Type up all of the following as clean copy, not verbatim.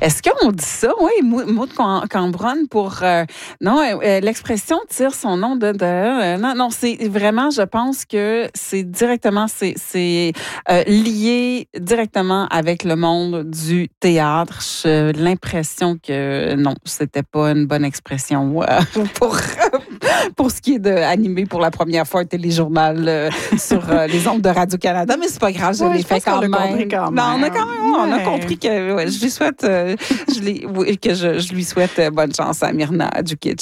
Est-ce qu'on dit ça? Oui, Maud Cambronne pour... non, l'expression tire son nom non, c'est vraiment, je pense que c'est directement, c'est lié directement avec le monde du théâtre. J'ai l'impression que non, c'était pas une bonne expression pour ce qui est d'animer pour la première fois un téléjournal sur les ondes de Radio-Canada, mais c'est pas grave, je l'ai fait quand même. Non, on a compris que je lui souhaite je lui souhaite bonne chance à Myrna Djukic.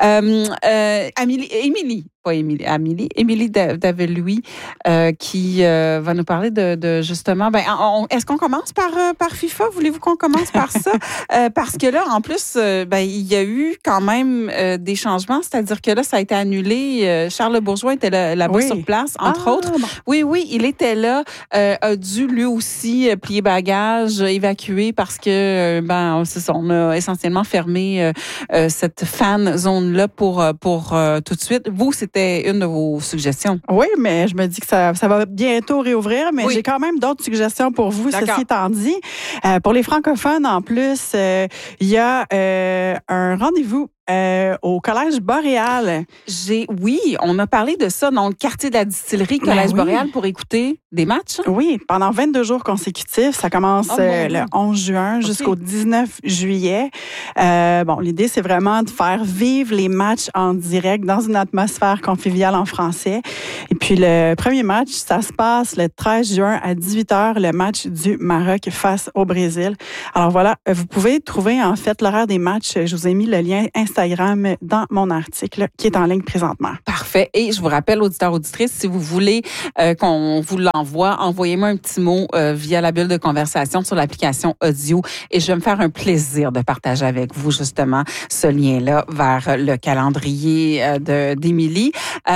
Émilie David-Louis qui va nous parler de justement est-ce qu'on commence par FIFA? Voulez-vous qu'on commence par ça? Parce que là, en plus, il y a eu quand même des changements, c'est-à-dire que là, ça a été annulé. Charles Bourgeois était là-bas sur place, entre autres. Bon. Oui, il était là, a dû lui aussi plier bagage, évacuer parce que on a essentiellement fermé cette fan zone-là pour tout de suite. Vous, c'était une de vos suggestions. Oui, mais je me dis que ça va bientôt réouvrir, mais j'ai quand même d'autres suggestions pour vous, ceci étant dit. Pour les francophones, en plus, il y a un rendez-vous au Collège Boréal. Oui, on a parlé de ça dans le quartier de la distillerie Collège Boréal pour écouter des matchs. Oui, pendant 22 jours consécutifs. Ça commence le 11 juin jusqu'au 19 juillet. L'idée, c'est vraiment de faire vivre les matchs en direct dans une atmosphère conviviale en français. Et puis, le premier match, ça se passe le 13 juin à 18h, le match du Maroc face au Brésil. Alors voilà, vous pouvez trouver en fait l'horaire des matchs. Je vous ai mis le lien Instagram dans mon article qui est en ligne présentement. Parfait. Et je vous rappelle, auditeurs, auditrices, si vous voulez qu'on vous l'envoie, envoyez-moi un petit mot via la bulle de conversation sur l'application audio et je vais me faire un plaisir de partager avec vous justement ce lien-là vers le calendrier d'Émilie.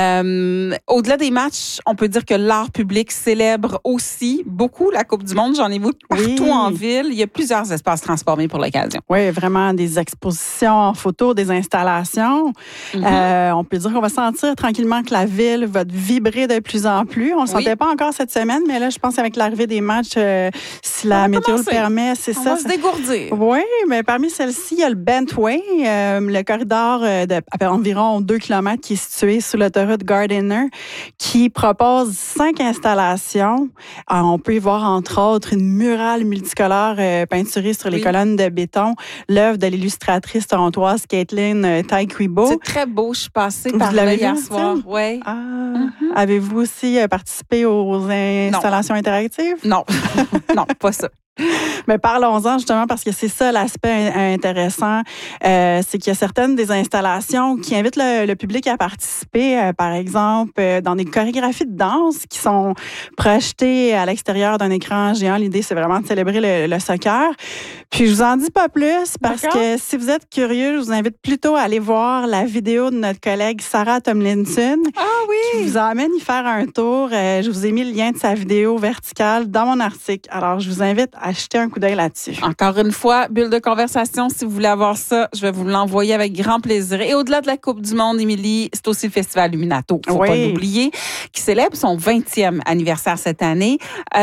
Au-delà des matchs, on peut dire que l'art public célèbre aussi beaucoup la Coupe du Monde. J'en ai vu partout en ville. Il y a plusieurs espaces transformés pour l'occasion. Oui, vraiment des expositions en photo, des installations. On peut dire qu'on va sentir tranquillement que la ville va vibrer de plus en plus. On ne le sentait pas encore cette semaine, mais là, je pense avec l'arrivée des matchs, si la météo le permet, c'est on ça. Va se dégourdir. Oui, mais parmi celles-ci, il y a le Bentway, le corridor d'environ 2 km qui est situé sous l'autoroute Gardiner, qui propose 5 installations. On peut y voir, entre autres, une murale multicolore peinturée sur les colonnes de béton, l'œuvre de l'illustratrice torontoise Caitlin Tykwibo. C'est très beau. Je suis passée par là hier soir. Oui. Avez-vous aussi participé aux installations interactives? Non. Non, pas ça. Mais parlons-en justement parce que c'est ça l'aspect intéressant. C'est qu'il y a certaines des installations qui invitent le public à participer. Par exemple, dans des chorégraphies de danse qui sont projetées à l'extérieur d'un écran géant. L'idée, c'est vraiment de célébrer le soccer. Puis, je vous en dis pas plus parce que si vous êtes curieux, je vous invite plutôt à aller voir la vidéo de notre collègue Sarah Tomlinson. Ah oui! Qui vous emmène y faire un tour. Je vous ai mis le lien de sa vidéo verticale dans mon article. Alors, je vous invite à jeter un coup d'œil là-dessus. Encore une fois, bulle de conversation, si vous voulez avoir ça, je vais vous l'envoyer avec grand plaisir. Et au-delà de la Coupe du Monde, Émilie, c'est aussi le Festival Luminato, faut pas l'oublier, qui célèbre son 20e anniversaire cette année.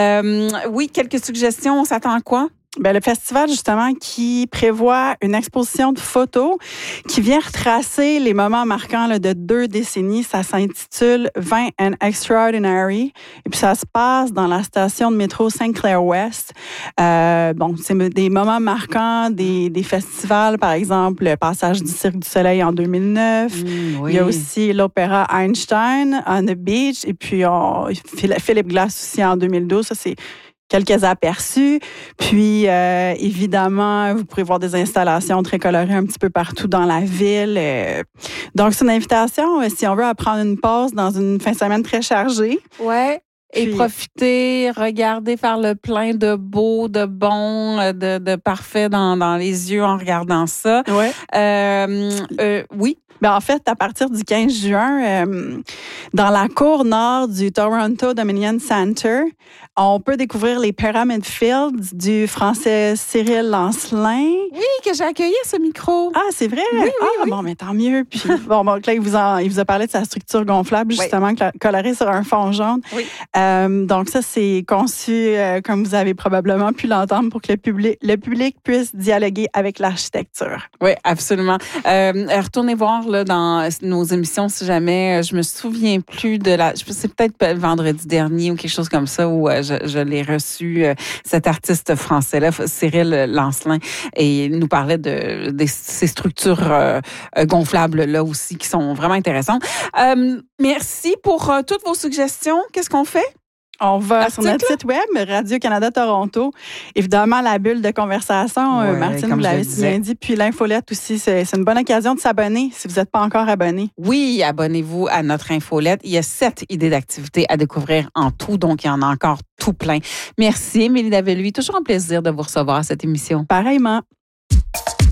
Quelques suggestions, on s'attend à quoi? Le festival, justement, qui prévoit une exposition de photos qui vient retracer les moments marquants de 2 décennies. Ça s'intitule 20 and Extraordinary. Et puis, ça se passe dans la station de métro Saint-Clair-Ouest. C'est des moments marquants des festivals, par exemple, le passage du Cirque du Soleil en 2009. Il y a aussi l'opéra Einstein on the Beach. Et puis, Philippe Glass aussi en 2012. Ça, c'est quelques aperçus. Puis, évidemment, vous pourrez voir des installations très colorées un petit peu partout dans la ville. Donc, c'est une invitation, si on veut, à prendre une pause dans une fin de semaine très chargée. Ouais. Et profiter, regarder, faire le plein de beau, de bon, de parfait dans les yeux en regardant ça. Ouais. Oui. En fait, à partir du 15 juin, dans la cour nord du Toronto Dominion Center, on peut découvrir les Pyramid Fields du Français Cyril Lancelin. Oui, que j'ai accueilli à ce micro. Ah, c'est vrai? Oui. Bon, mais tant mieux. Puis, bon, là, il vous a parlé de sa structure gonflable, justement, colorée sur un fond jaune. Oui. Donc, ça, c'est conçu, comme vous avez probablement pu l'entendre, pour que le public puisse dialoguer avec l'architecture. Oui, absolument. Retournez voir là, dans nos émissions si jamais. Je me souviens plus de c'est peut-être vendredi dernier ou quelque chose comme ça où je l'ai reçu, cet artiste français-là, Cyril Lancelin, et il nous parlait de ces structures gonflables-là aussi qui sont vraiment intéressantes. Merci pour toutes vos suggestions. Qu'est-ce qu'on fait? On va sur notre site web, Radio-Canada Toronto. Évidemment, la bulle de conversation, Martine, vous l'avez si bien dit. Puis l'infolette aussi, c'est une bonne occasion de s'abonner si vous n'êtes pas encore abonné. Oui, abonnez-vous à notre infolette. Il y a 7 idées d'activités à découvrir en tout, donc il y en a encore tout plein. Merci, Émilie Daveluy. Toujours un plaisir de vous recevoir à cette émission. Pareillement.